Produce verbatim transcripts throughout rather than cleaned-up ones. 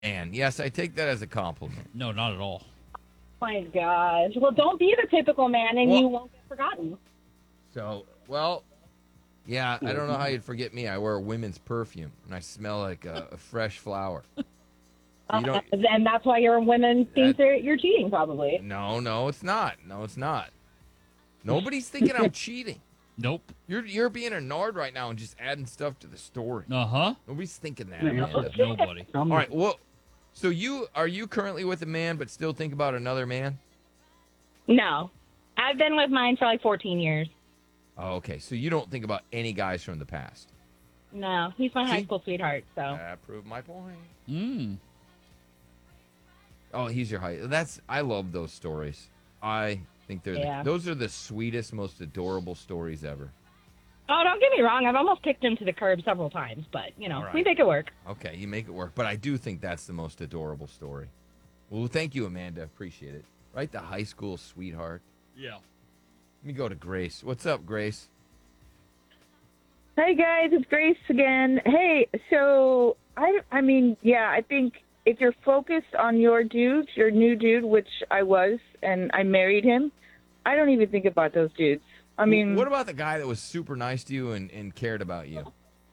And yes, I take that as a compliment. No, not at all. My gosh. Well, don't be the typical man, and Well- you won't get forgotten. So, well, yeah, I don't know how you'd forget me. I wear women's perfume, and I smell like a, a fresh flower. You don't. Uh, and that's why your women think That- they're, you're cheating, probably. No, no, it's not. No, it's not. Nobody's thinking I'm cheating. Nope. You're you're being a nerd right now and just adding stuff to the story. Uh huh. Nobody's thinking that, Amanda. Nobody. All right, well, so you are you currently with a man, but still think about another man? No. I've been with mine for like fourteen years. Oh, okay, so you don't think about any guys from the past. No. He's my high See? school sweetheart, so. That proved my point. Mm. Oh, he's your height. That's I love those stories. I think they're Yeah. the, those are the sweetest, most adorable stories ever. Oh, don't get me wrong. I've almost kicked him to the curb several times, but, you know, All right. we make it work. Okay, you make it work, but I do think that's the most adorable story. Well, thank you, Amanda. Appreciate it. Right, the high school sweetheart. Yeah. Let me go to Grace. What's up, Grace? Hey guys, it's Grace again. Hey, so I, I mean, yeah, I think if you're focused on your dude, your new dude, which I was, and I married him, I don't even think about those dudes. I mean, what about the guy that was super nice to you and, and cared about you?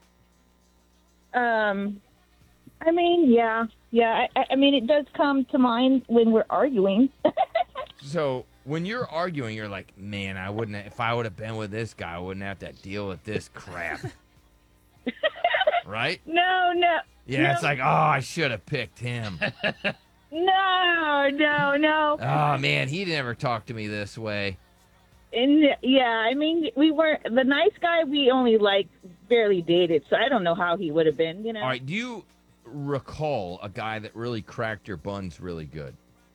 um, I mean, yeah, yeah. I, I mean, it does come to mind when we're arguing. So when you're arguing, you're like, man, I wouldn't. Have, if I would have been with this guy, I wouldn't have to deal with this crap. Right? No, no, Yeah, no, it's like, oh, I should have picked him. no, no, no. Oh man, he never talked to me this way. And yeah, I mean, we weren't the nice guy. We only like barely dated, so I don't know how he would have been. You know. All right, do you recall a guy that really cracked your buns really good?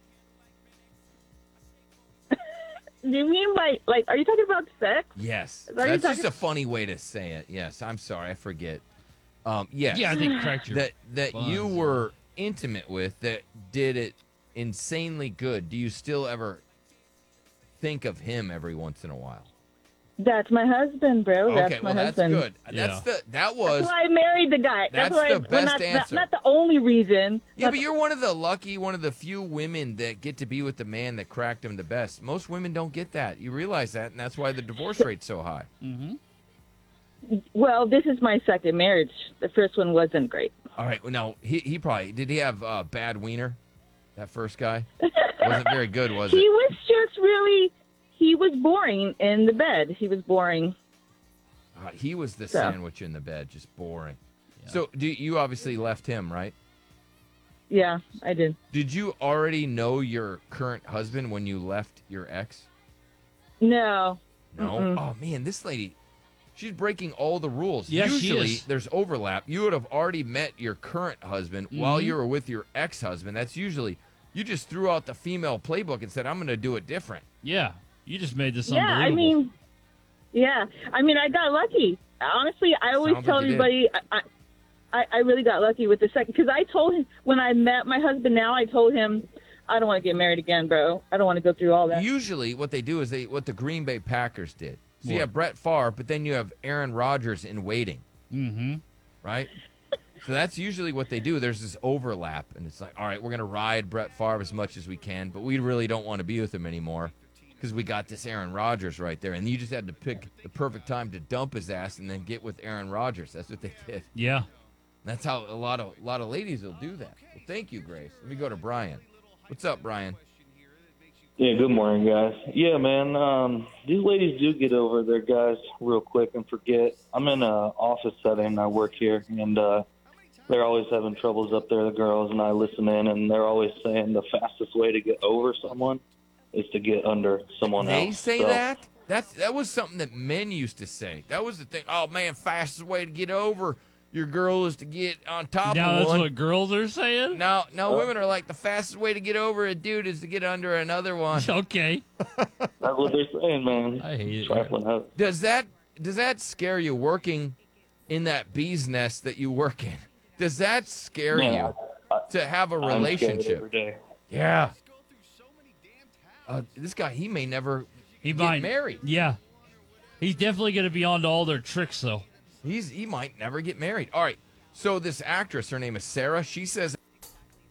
Do you mean by like? Are you talking about sex? Yes, Are you that's just talking- a funny way to say it. Yes, I'm sorry, I forget. Um, yes, Yeah, I think cracked your that that you buns. were intimate with that did it insanely good. Do you still ever think of him every once in a while? That's my husband, bro. That's Okay, my well husband. that's good. That's Yeah. the that was That's why I married the guy. That's, That's why the I, best well, not, answer. Not, not the only reason. yeah, Not but you're one of the lucky, one of the few women that get to be with the man that cracked him the best. Most women don't get that. You realize that, and that's why the divorce rate's so high. Mm-hmm. the- well, this is my second marriage. The first one wasn't great. All right, well, no, he he probably did. He have uh, bad wiener? That first guy wasn't very good, was He it? was just really. He was boring in the bed. He was boring. Uh, he was the So. sandwich in the bed, just boring. So, do you obviously left him, right? Yeah, I did. Did you already know your current husband when you left your ex? No. No. Mm-mm. Oh man, this lady, she's breaking all the rules. Yeah, she Usually, is. there's overlap. You would have already met your current husband while Mhm. you were with your ex-husband. That's usually you just threw out the female playbook and said, "I'm going to do it different." Yeah. You just made this Yeah, I unbelievable. mean, yeah. I mean, I got lucky. Honestly, I always Sounds tell like you did. everybody I, I, I really got lucky with the second because I told him when I met my husband. Now I told him I don't want to get married again, bro. I don't want to go through all that. Usually, what they do is they what the Green Bay Packers did. So you What? have Brett Favre, but then you have Aaron Rodgers in waiting, Mm-hmm. right? So that's usually what they do. There's this overlap, and it's like, all right, we're gonna ride Brett Favre as much as we can, but we really don't want to be with him anymore because we got this Aaron Rodgers right there, and you just had to pick the perfect time to dump his ass and then get with Aaron Rodgers. That's what they did. Yeah. That's how a lot of a lot of ladies will do that. Well, thank you, Grace. Let me go to Brian. What's up, Brian? Yeah, good morning, guys. Yeah, man, um, these ladies do get over their guys real quick and forget. I'm in a office setting. I work here, and uh, they're always having troubles up there, the girls, and I listen in, and they're always saying the fastest way to get over someone is to get under someone They else. say So, that? That's that was something that men used to say. That was the thing. Oh man, fastest way to get over your girl is to get on top Now of that's one. what girls are saying? Now, now women are like the fastest way to get over a dude is to get under another one. Okay. That's what they're saying, man. I hate it. Trifling how Does that does that scare you working in that bee's nest that you work in? Does that scare Man, you I- to have a I'm scared relationship? every day. Yeah. Uh, this guy, he may never He get might. married. Yeah. He's definitely going to be on to all their tricks, though. He's he might never get married. All right. So this actress, her name is Sarah. She says